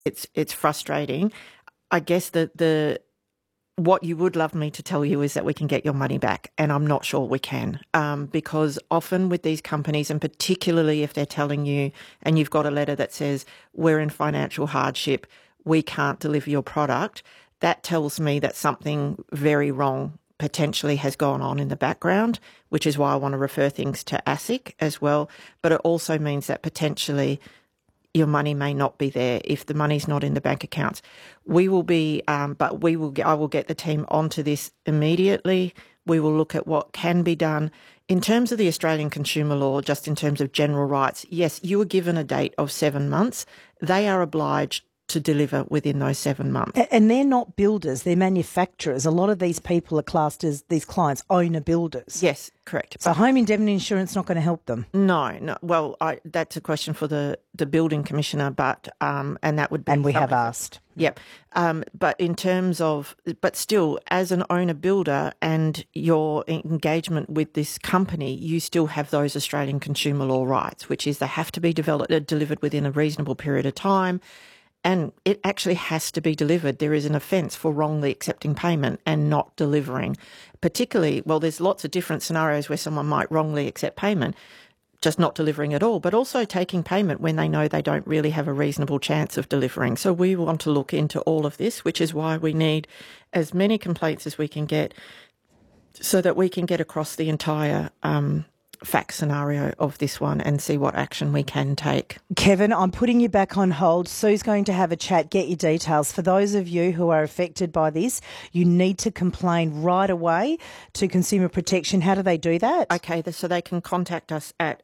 It's frustrating. I guess the what you would love me to tell you is that we can get your money back, and I'm not sure we can, because often with these companies, and particularly if they're telling you and you've got a letter that says we're in financial hardship, we can't deliver your product, that tells me that something very wrong potentially has gone on in the background, which is why I want to refer things to ASIC as well. But it also means that potentially your money may not be there if the money's not in the bank accounts. We will be, but we will. I will get the team onto this immediately. We will look at what can be done in terms of the Australian consumer law. Just in terms of general rights, yes, you were given a date of 7 months. They are obliged to deliver within those 7 months. And they're not builders, they're manufacturers. A lot of these people are classed as, these clients, owner builders. Yes, correct. So home indemnity insurance not going to help them? No. Well, that's a question for the building commissioner, but and that would be... And we have asked. Yep. But in terms of... But still, as an owner builder and your engagement with this company, you still have those Australian consumer law rights, which is they have to be delivered within a reasonable period of time. And it actually has to be delivered. There is an offence for wrongly accepting payment and not delivering. Particularly, well, there's lots of different scenarios where someone might wrongly accept payment, just not delivering at all, but also taking payment when they know they don't really have a reasonable chance of delivering. So we want to look into all of this, which is why we need as many complaints as we can get so that we can get across the entire fact scenario of this one and see what action we can take. Kevin, I'm putting you back on hold. Sue's going to have a chat, get your details. For those of you who are affected by this, you need to complain right away to Consumer Protection. How do they do that? Okay, so they can contact us at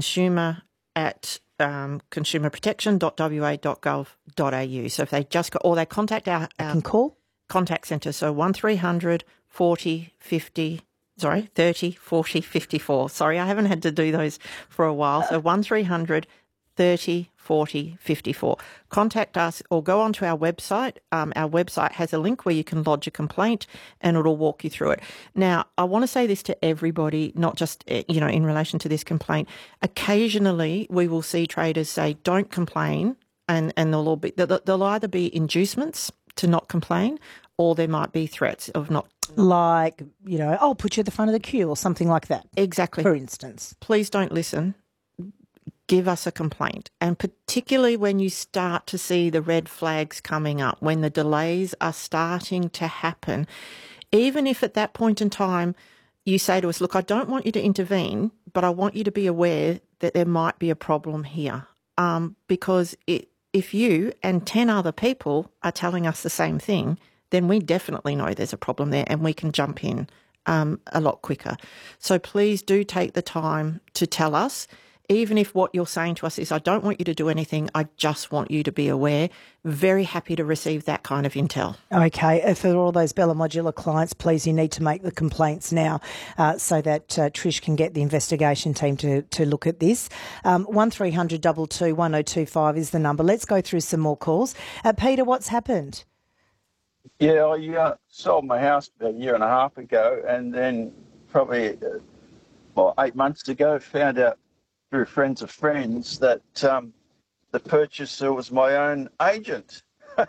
consumer@consumerprotection.wa.gov.au. So if they just got, or they contact our can call contact centre, so 1300 40 50 30 40 54. Sorry, I haven't had to do those for a while. So 1300 30 40 54. Contact us or go onto our website. Our website has a link where you can lodge a complaint and it'll walk you through it. Now, I want to say this to everybody, not just, in relation to this complaint. Occasionally, we will see traders say, don't complain, and there'll either be inducements to not complain, or there might be threats of not. Like, I'll put you at the front of the queue or something like that. Exactly. For instance. Please don't listen. Give us a complaint. And particularly when you start to see the red flags coming up, when the delays are starting to happen, even if at that point in time you say to us, look, I don't want you to intervene, but I want you to be aware that there might be a problem here. Because if you and 10 other people are telling us the same thing, then we definitely know there's a problem there and we can jump in a lot quicker. So please do take the time to tell us, even if what you're saying to us is, I don't want you to do anything, I just want you to be aware. Very happy to receive that kind of intel. Okay. For all those Bella Modular clients, please, you need to make the complaints now so that Trish can get the investigation team to look at this. 1300 22 1025 is the number. Let's go through some more calls. Peter, what's happened? Yeah, I sold my house about a year and a half ago, and then probably 8 months ago found out through friends of friends that the purchaser was my own agent.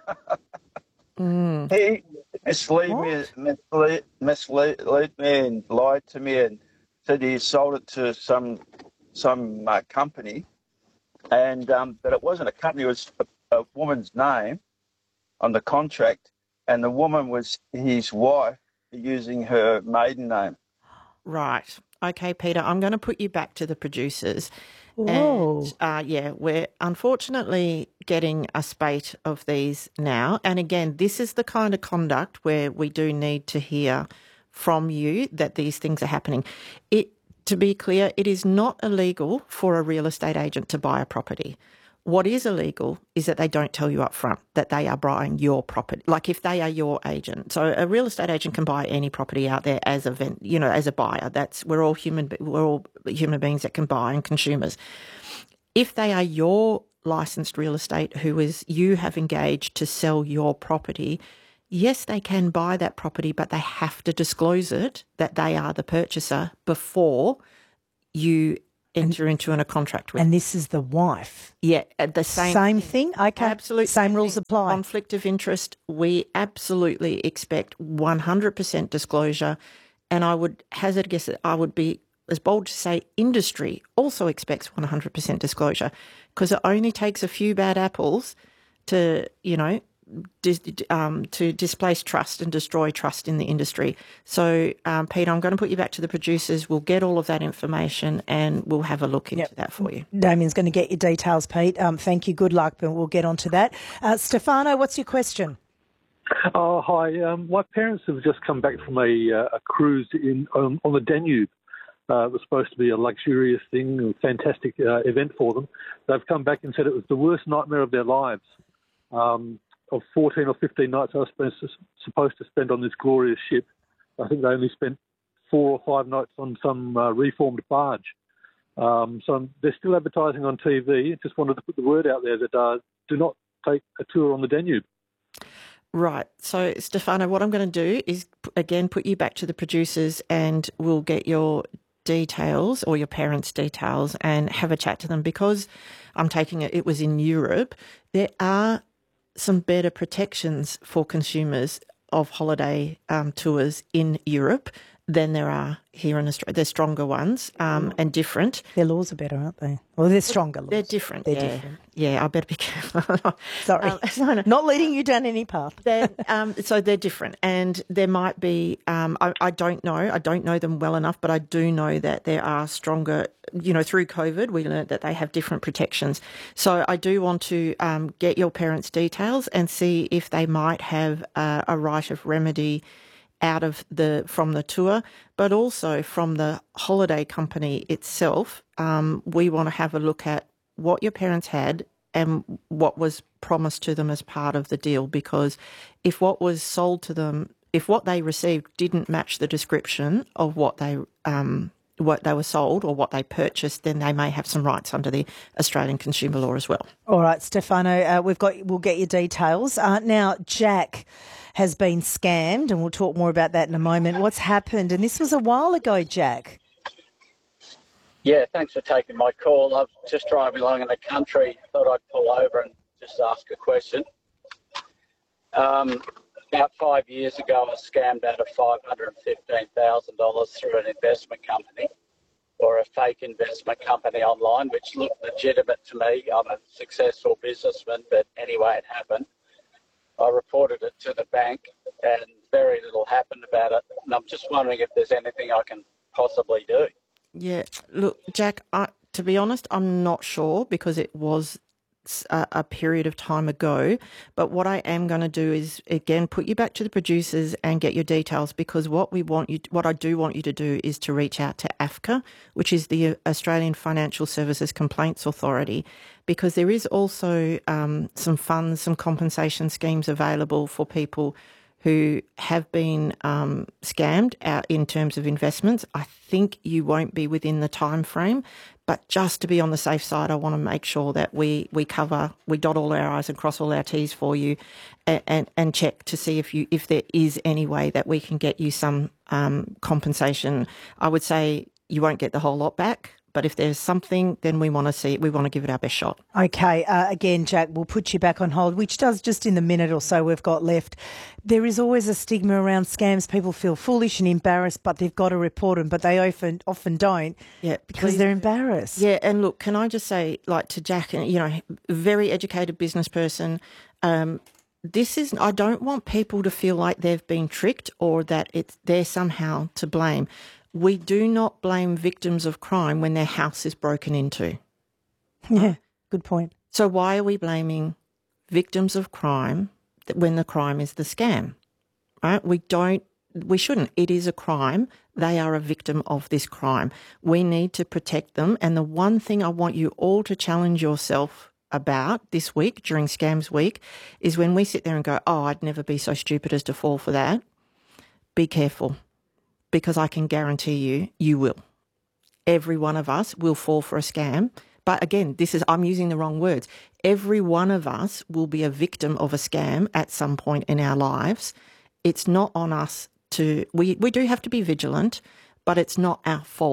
He misled me and lied to me and said he sold it to some company, and but it wasn't a company, it was a woman's name on the contract. And the woman was his wife using her maiden name. Right. Okay, Peter, I'm going to put you back to the producers. Whoa. And, we're unfortunately getting a spate of these now. And again, this is the kind of conduct where we do need to hear from you that these things are happening. To be clear, it is not illegal for a real estate agent to buy a property. What is illegal is that they don't tell you up front that they are buying your property, like if they are your agent. So a real estate agent can buy any property out there as a buyer. We're all human beings that can buy, and consumers. If they are your licensed real estate you have engaged to sell your property, yes, they can buy that property, but they have to disclose it that they are the purchaser before you enter into a contract with. And this is the wife. Yeah, the same thing? Okay. Absolutely. Same rules apply. Conflict of interest, we absolutely expect 100% disclosure. And I would hazard a guess that I would be as bold to say industry also expects 100% disclosure, because it only takes a few bad apples to, to displace trust and destroy trust in the industry. So, Peter, I'm going to put you back to the producers. We'll get all of that information and we'll have a look into that for you. Damien's going to get your details, Pete. Thank you. Good luck, but we'll get onto that. Stefano, what's your question? Oh, hi. My parents have just come back from a cruise on the Danube. It was supposed to be a luxurious thing, a fantastic event for them. They've come back and said it was the worst nightmare of their lives. Of 14 or 15 nights I was supposed to spend on this glorious ship, I think they only spent 4 or 5 nights on some reformed barge. So they're still advertising on TV. Just wanted to put the word out there that do not take a tour on the Danube. Right. So, Stefano, what I'm going to do is, again, put you back to the producers and we'll get your details or your parents' details and have a chat to them, because I'm taking it was in Europe. There are some better protections for consumers of holiday tours in Europe than there are here in Australia. They're stronger ones and different. Their laws are better, aren't they? Well, they're stronger laws. They're different. They're different. Yeah, I better be careful. Sorry. No. Not leading you down any path. So they're different. And there might be, I don't know. I don't know them well enough, but I do know that there are stronger, through COVID, we learned that they have different protections. So I do want to get your parents' details and see if they might have a right of remedy from the tour, but also from the holiday company itself. We want to have a look at what your parents had and what was promised to them as part of the deal, because if what was sold to them, if what they received didn't match the description of what they were sold or what they purchased, then they may have some rights under the Australian consumer law as well. All right, Stefano, we'll get your details. Now, Jack has been scammed, and we'll talk more about that in a moment. What's happened? And this was a while ago, Jack. Yeah, thanks for taking my call. I'm just driving along in the country. Thought I'd pull over and just ask a question. About 5 years ago, I was scammed out of $515,000 through an investment company, or a fake investment company online, which looked legitimate to me. I'm a successful businessman, but anyway, it happened. I reported it to the bank and very little happened about it. And I'm just wondering if there's anything I can possibly do. Yeah, look, Jack, to be honest, I'm not sure, because it was a period of time ago. But what I am going to do is, again, put you back to the producers and get your details, because what I do want you to do is to reach out to AFCA, which is the Australian Financial Services Complaints Authority, because there is also some funds, some compensation schemes available for people who have been scammed out in terms of investments. I think you won't be within the time frame, but just to be on the safe side, I want to make sure that we dot all our I's and cross all our T's for you, and check to see if there is any way that we can get you some compensation. I would say you won't get the whole lot back, but if there's something, then we want to give it our best shot. Okay. Again, Jack, we'll put you back on hold, which does just in the minute or so we've got left. There is always a stigma around scams. People feel foolish and embarrassed, but they've got to report them, but they often don't, because they're embarrassed. Yeah, and look, can I just say, like, to Jack, very educated business person, I don't want people to feel like they've been tricked or that they're somehow to blame. We do not blame victims of crime when their house is broken into. Yeah, good point. So why are we blaming victims of crime when the crime is the scam? Right? We shouldn't. It is a crime. They are a victim of this crime. We need to protect them. And the one thing I want you all to challenge yourself about this week, during Scams Week, is when we sit there and go, oh, I'd never be so stupid as to fall for that. Be careful. Because I can guarantee you will. Every one of us will fall for a scam. But again, I'm using the wrong words. Every one of us will be a victim of a scam at some point in our lives. It's not on us we do have to be vigilant, but it's not our fault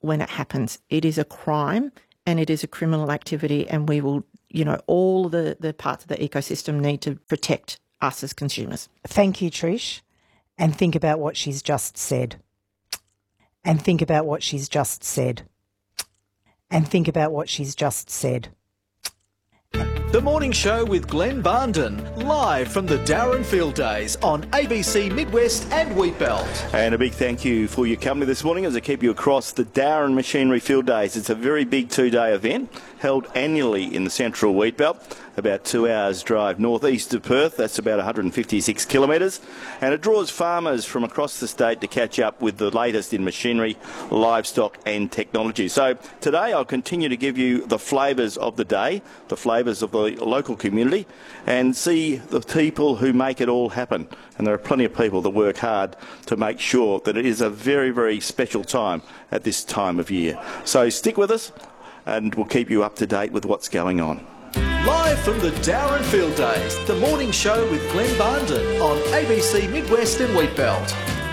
when it happens. It is a crime and it is a criminal activity, and we will, all the parts of the ecosystem need to protect us as consumers. Thank you, Trish. And think about what she's just said. And think about what she's just said. And think about what she's just said. The Morning Show with Glenn Barnden, live from the Darren Field Days on ABC Midwest and Wheatbelt. And a big thank you for your company this morning as I keep you across the Darren Machinery Field Days. It's a very big two-day event held annually in the central Wheatbelt, about 2 hours drive northeast of Perth. That's about 156 kilometres. And it draws farmers from across the state to catch up with the latest in machinery, livestock and technology. So today I'll continue to give you the flavours of the day, the flavours of the local community, and see the people who make it all happen. And there are plenty of people that work hard to make sure that it is a very, very special time at this time of year. So stick with us and we'll keep you up to date with what's going on. Live from the Darren Field Days, the Morning Show with Glenn Barnden on ABC Midwest and Wheatbelt.